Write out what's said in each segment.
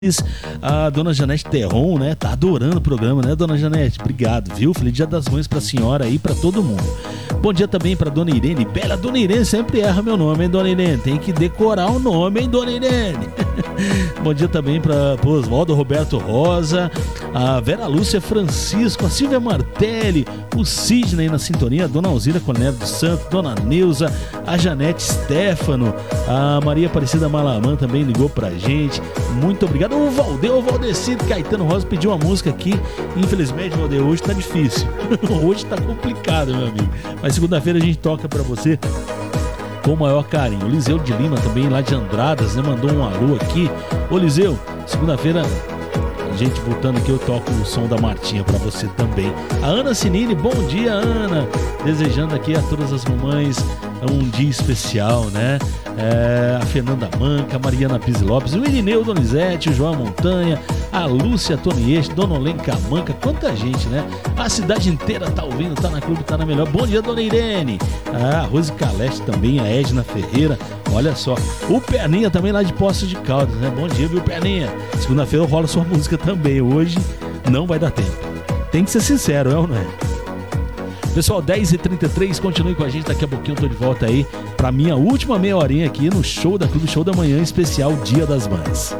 A dona Janete Terron, né? Tá adorando o programa, né, dona Janete? Obrigado, viu? Feliz Dia das Mães pra senhora aí, pra todo mundo. Bom dia também pra dona Irene. Bela, dona Irene sempre erra meu nome, hein, dona Irene? Tem que decorar o nome, hein, dona Irene? Bom dia também para o Oswaldo Roberto Rosa, a Vera Lúcia Francisco, a Silvia Martelli, o Sidney na sintonia, a dona Alzira Cornélio dos Santos, dona Neuza, a Janete Stefano, a Maria Aparecida Malamã também ligou pra gente. Muito obrigado. O Valdecir Caetano Rosa pediu uma música aqui. Infelizmente, Valdeir, hoje tá difícil. Hoje tá complicado, meu amigo. Mas segunda-feira a gente toca pra você com o maior carinho. O Liseu de Lima também, lá de Andradas, né? Mandou um alô aqui. Ô Liseu, segunda-feira, a gente voltando aqui, eu toco o som da Martinha pra você também. A Ana Sinini, bom dia, Ana. Desejando aqui a todas as mamães um dia especial, né? A Fernanda Manca, a Mariana Pizzi Lopes, o Irineu Donizete, o João Montanha, a Lúcia Tonieste, Dona Olenka Manca, quanta gente, né? A cidade inteira tá ouvindo, tá na clube, tá na melhor. Bom dia, Dona Irene. A Rose Caleste também, a Edna Ferreira, olha só. O Perninha também lá de Poços de Caldas, né? Bom dia, viu, Perninha? Segunda-feira eu rolo sua música também, hoje não vai dar tempo. Tem que ser sincero, é ou não é? Pessoal, 10h33, continue com a gente, daqui a pouquinho eu tô de volta aí pra minha última meia horinha aqui no Show da Clube, Show da Manhã, especial Dia das Mães.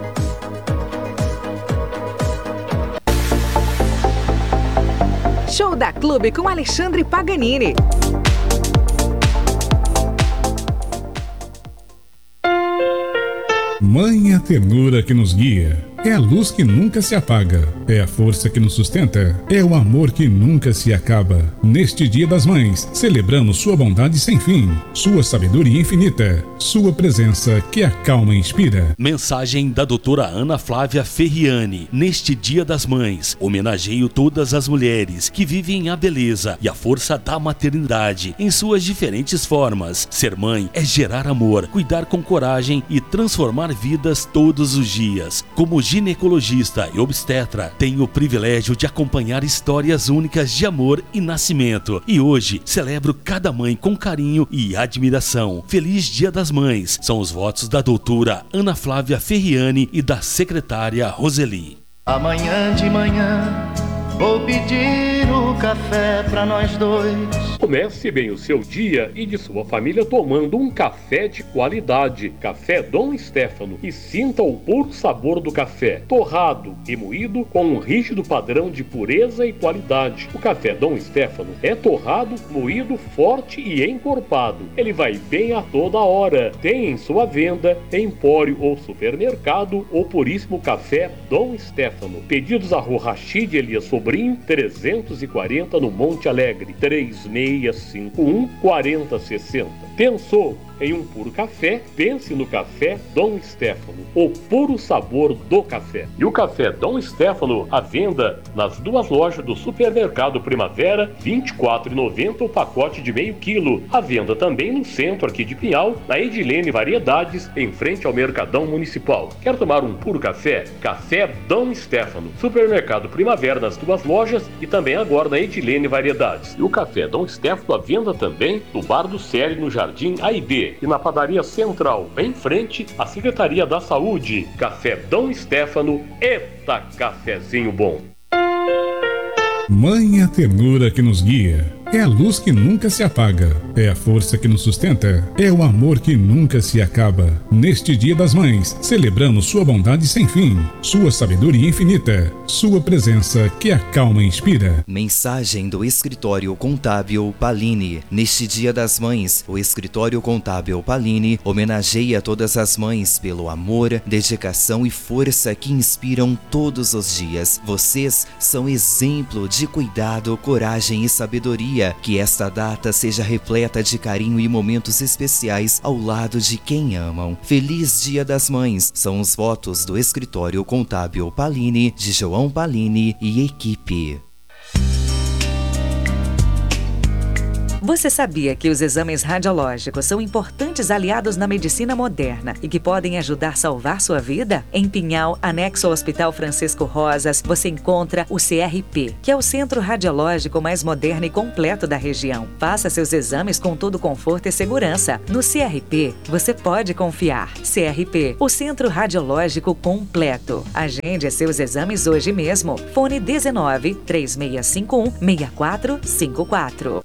Show da Clube com Alexandre Paganini. Mãe é a ternura que nos guia, é a luz que nunca se apaga, é a força que nos sustenta, é o amor que nunca se acaba. Neste Dia das Mães, celebramos sua bondade sem fim, sua sabedoria infinita, sua presença que acalma e inspira. Mensagem da doutora Ana Flávia Ferriani. Neste Dia das Mães, homenageio todas as mulheres que vivem a beleza e a força da maternidade em suas diferentes formas. Ser mãe é gerar amor, cuidar com coragem e transformar vidas todos os dias. Como ginecologista e obstetra, tenho o privilégio de acompanhar histórias únicas de amor e nascimento. E hoje celebro cada mãe com carinho e admiração. Feliz Dia das Mães. São os votos da doutora Ana Flávia Ferriani e da secretária Roseli. Amanhã de manhã vou pedir o café pra nós dois. Comece bem o seu dia e de sua família tomando um café de qualidade. Café Dom Stefano. E sinta o puro sabor do café. Torrado e moído com um rígido padrão de pureza e qualidade. O café Dom Stefano é torrado, moído, forte e encorpado. Ele vai bem a toda hora. Tem em sua venda, empório ou supermercado, o puríssimo café Dom Stefano. Pedidos a Rua Rachid Elias Sobrinho, 340 no Monte Alegre, 3651-4060. Pensou em um puro café? Pense no café Dom Stefano, o puro sabor do café. E o café Dom Stefano à venda nas duas lojas do Supermercado Primavera, R$ 24,90 o pacote de meio quilo. À venda também no centro aqui de Pinhal, na Edilene Variedades, em frente ao Mercadão Municipal. Quer tomar um puro café? Café Dom Stefano. Supermercado Primavera nas duas lojas e também agora na Edilene Variedades. E o café Dom Stefano à venda também no Bar do Célio, no Jardim A&B. E na Padaria Central, em frente à Secretaria da Saúde. Café Dom Stefano, eita cafezinho bom! Mãe é a ternura que nos guia, é a luz que nunca se apaga, é a força que nos sustenta, é o amor que nunca se acaba. Neste Dia das Mães, celebramos sua bondade sem fim, sua sabedoria infinita, sua presença que acalma e inspira. Mensagem do Escritório Contábil Palini. Neste Dia das Mães, o Escritório Contábil Palini homenageia todas as mães pelo amor, dedicação e força que inspiram todos os dias. Vocês são exemplo de cuidado, coragem e sabedoria. Que esta data seja repleta de carinho e momentos especiais ao lado de quem amam. Feliz Dia das Mães. São os votos do Escritório Contábil Palini, de João Palini e equipe. Você sabia que os exames radiológicos são importantes aliados na medicina moderna e que podem ajudar a salvar sua vida? Em Pinhal, anexo ao Hospital Francisco Rosas, você encontra o CRP, que é o centro radiológico mais moderno e completo da região. Faça seus exames com todo conforto e segurança. No CRP, você pode confiar. CRP, o centro radiológico completo. Agende seus exames hoje mesmo. Fone 19 3651 6454.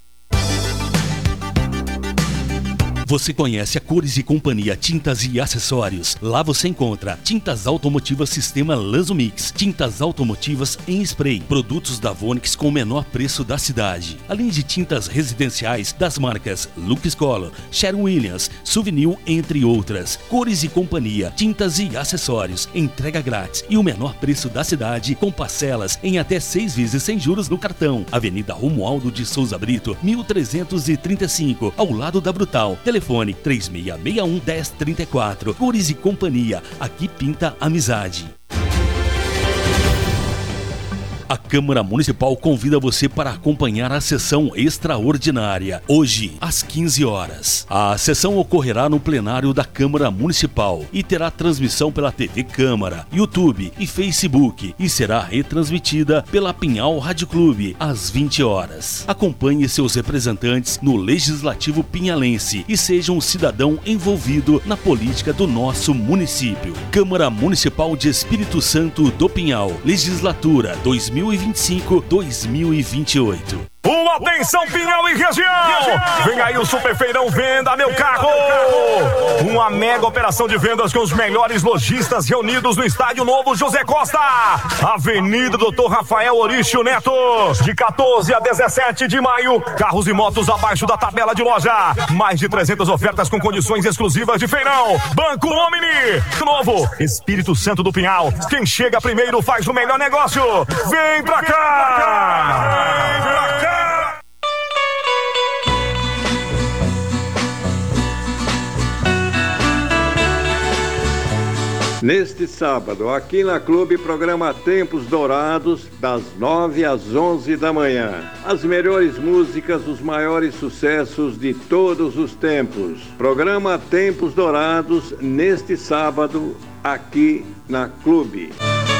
Você conhece a Cores e Companhia Tintas e Acessórios? Lá você encontra tintas automotivas sistema Lazumix, tintas automotivas em spray, produtos da Vonix com o menor preço da cidade, além de tintas residenciais das marcas Lux Color, Sherwin-Williams, Souvenir, entre outras. Cores e Companhia Tintas e Acessórios, entrega grátis e o menor preço da cidade, com parcelas em até 6 vezes sem juros no cartão. Avenida Romualdo de Souza Brito, 1335, ao lado da Brutal. Telefone 3661-1034. Cores e Companhia, aqui pinta amizade. A Câmara Municipal convida você para acompanhar a sessão extraordinária, hoje, às 15 horas. A sessão ocorrerá no plenário da Câmara Municipal e terá transmissão pela TV Câmara, YouTube e Facebook e será retransmitida pela Pinhal Rádio Clube, às 20 horas. Acompanhe seus representantes no Legislativo Pinhalense e seja um cidadão envolvido na política do nosso município. Câmara Municipal de Espírito Santo do Pinhal, Legislatura 2025-2028. Atenção, Pinhal e região! Vem aí o Super Feirão Venda Meu Carro! Uma mega operação de vendas com os melhores lojistas reunidos no Estádio Novo José Costa, Avenida Dr. Rafael Orício Neto, de 14 a 17 de maio. Carros e motos abaixo da tabela de loja. Mais de 300 ofertas com condições exclusivas de feirão. Banco Omni, novo Espírito Santo do Pinhal. Quem chega primeiro faz o melhor negócio. Vem pra cá! Vem pra cá! Neste sábado, aqui na Clube, programa Tempos Dourados, das 9 às 11 da manhã. As melhores músicas, os maiores sucessos de todos os tempos. Programa Tempos Dourados, neste sábado, aqui na Clube.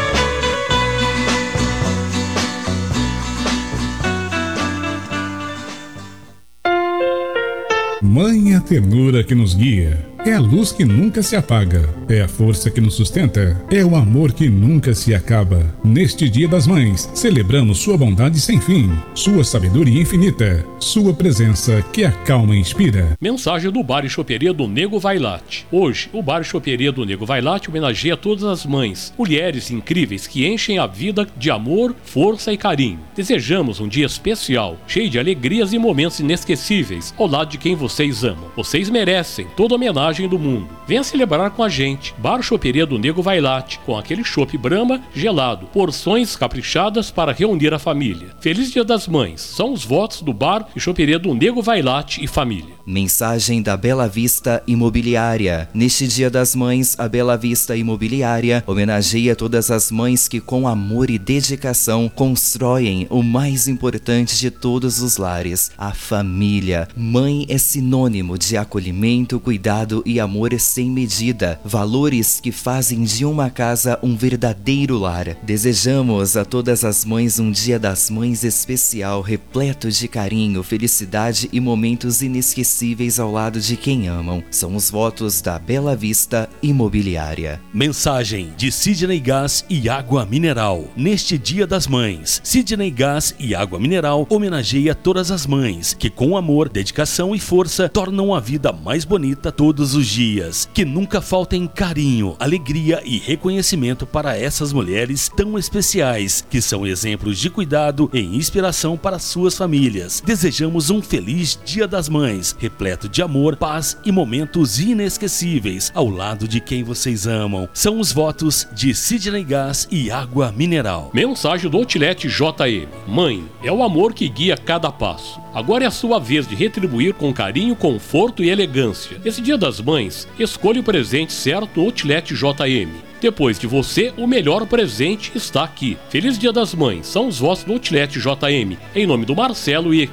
Mãe é a ternura que nos guia, é a luz que nunca se apaga, é a força que nos sustenta, é o amor que nunca se acaba. Neste Dia das Mães, celebramos sua bondade sem fim, sua sabedoria infinita, sua presença que acalma e inspira. Mensagem do Bar e Choperia do Nego Vailate. Hoje, o Bar e Choperia do Nego Vailate homenageia todas as mães, mulheres incríveis que enchem a vida de amor, força e carinho. Desejamos um dia especial, cheio de alegrias e momentos inesquecíveis, ao lado de quem vocês amam. Vocês merecem toda a homenagem do mundo. Venha celebrar com a gente. Bar Choperia do Nego Vailate, com aquele chopp Brahma gelado, porções caprichadas para reunir a família. Feliz Dia das Mães. São os votos do Bar e Choperia do Nego Vailate e família. Mensagem da Bela Vista Imobiliária. Neste Dia das Mães, a Bela Vista Imobiliária homenageia todas as mães que com amor e dedicação constroem o mais importante de todos os lares, a família. Mãe é sinônimo de acolhimento, cuidado e amor sem medida, valores que fazem de uma casa um verdadeiro lar. Desejamos a todas as mães um Dia das Mães especial, repleto de carinho, felicidade e momentos inesquecíveis ao lado de quem amam. São os votos da Bela Vista Imobiliária. Mensagem de Sidney Gás e Água Mineral. Neste Dia das Mães, Sidney Gás e Água Mineral homenageia todas as mães que com amor, dedicação e força tornam a vida mais bonita todos os dias. Que nunca faltem carinho, alegria e reconhecimento para essas mulheres tão especiais, que são exemplos de cuidado e inspiração para suas famílias. Desejamos um feliz Dia das Mães, repleto de amor, paz e momentos inesquecíveis ao lado de quem vocês amam. São os votos de Sidney Gás e Água Mineral. Mensagem do Outlet JM. Mãe, é o amor que guia cada passo. Agora é a sua vez de retribuir com carinho, conforto e elegância. Esse Dia das Mães, escolha o presente certo no Outlet JM. Depois de você, o melhor presente está aqui. Feliz Dia das Mães. São os votos do Outlet JM. Em nome do Marcelo e equipe.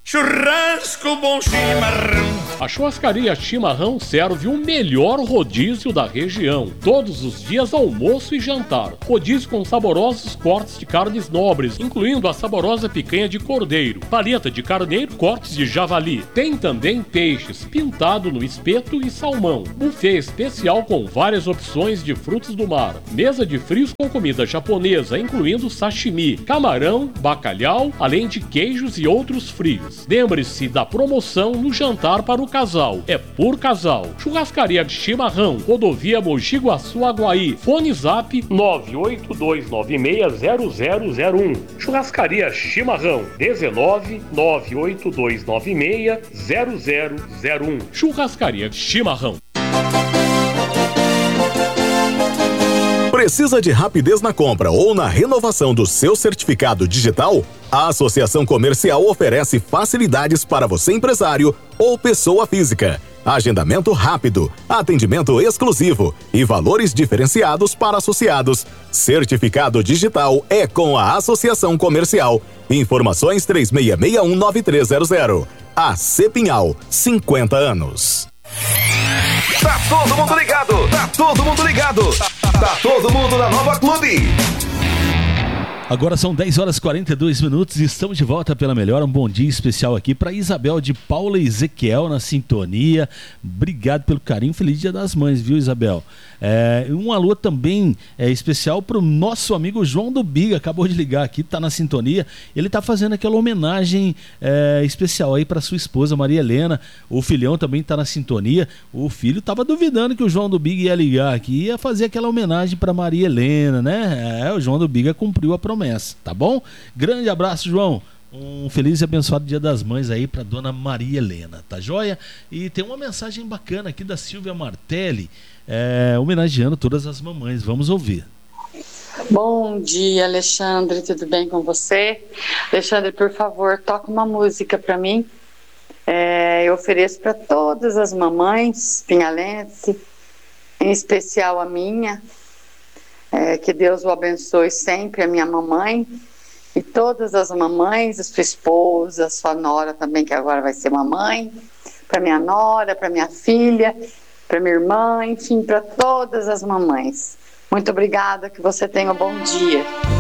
Churrasco bom chimarrão. A churrascaria Chimarrão serve o melhor rodízio da região. Todos os dias almoço e jantar. Rodízio com saborosos cortes de carnes nobres, incluindo a saborosa picanha de cordeiro, paleta de carneiro, cortes de javali. Tem também peixes, pintado no espeto e salmão. Buffet especial com várias opções de frutos do mar. Mesa de frios com comida japonesa, incluindo sashimi, camarão, bacalhau, além de queijos e outros frios. Lembre-se da promoção no jantar para o casal. É por casal. Churrascaria Chimarrão, rodovia Mogi Guaçu, Aguaí. Fone Zap 982960001. Churrascaria Chimarrão 19 982960001. Churrascaria Chimarrão. Precisa de rapidez na compra ou na renovação do seu certificado digital? A Associação Comercial oferece facilidades para você, empresário ou pessoa física. Agendamento rápido, atendimento exclusivo e valores diferenciados para associados. Certificado digital é com a Associação Comercial. Informações 36619300. A Cepinhal, 50 anos. Tá todo mundo ligado! Tá todo mundo ligado! Tá todo mundo na Nova Clube! Agora são 10 horas e 42 minutos e estamos de volta pela melhor. Um bom dia especial aqui para Isabel de Paula e Ezequiel na sintonia. Obrigado pelo carinho. Feliz Dia das Mães, viu, Isabel? Um alô também especial para o nosso amigo João do Biga. Acabou de ligar aqui, tá na sintonia. Ele tá fazendo aquela homenagem especial aí para sua esposa Maria Helena. O filhão também tá na sintonia. O filho tava duvidando que o João do Biga ia ligar aqui, ia fazer aquela homenagem para Maria Helena, né? O João do Biga cumpriu a promessa, tá bom? Grande abraço, João. Um feliz e abençoado Dia das Mães aí para dona Maria Helena, tá joia? E tem uma mensagem bacana aqui da Silvia Martelli, homenageando todas as mamães. Vamos ouvir. Bom dia, Alexandre, tudo bem com você? Alexandre, por favor, toca uma música para mim. Eu ofereço para todas as mamães pinhalense, em especial a minha. Que Deus o abençoe sempre, a minha mamãe e todas as mamães, a sua esposa, a sua nora também, que agora vai ser mamãe, para minha nora, para minha filha, para minha irmã, enfim, para todas as mamães. Muito obrigada, que você tenha um bom dia.